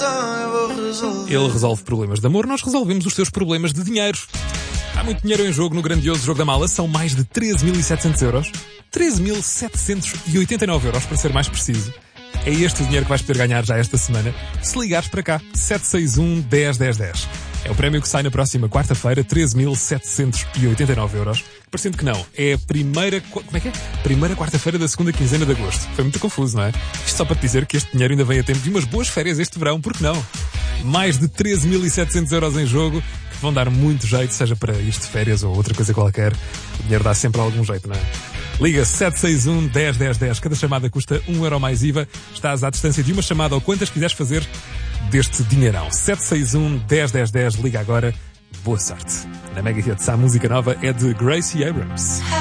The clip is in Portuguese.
então eu vou resolver. Ele resolve problemas de amor, nós resolvemos os teus problemas de dinheiro. Há muito dinheiro em jogo no grandioso Jogo da Mala, são mais de 13.700 euros. 13.789 euros, para ser mais preciso. É este o dinheiro que vais poder ganhar já esta semana, se ligares para cá, 761 10 10 10. É o prémio que sai na próxima quarta-feira, 13.789 euros. Parecendo que não, é a primeira... Como é que é? Primeira quarta-feira da segunda quinzena de agosto. Foi muito confuso, não é? Isto só para te dizer que este dinheiro ainda vem a tempo de umas boas férias este verão, por que não? Mais de 13.700 euros em jogo, que vão dar muito jeito, seja para isto de férias ou outra coisa qualquer. O dinheiro dá sempre algum jeito, não é? Liga 761 10 10 10. Cada chamada custa 1 euro mais IVA. Estás à distância de uma chamada ou quantas quiseres fazer deste dinheirão. 761 10 10 10. Liga agora. Boa sorte. Na Mega Hits, a música nova é de Gracie Abrams.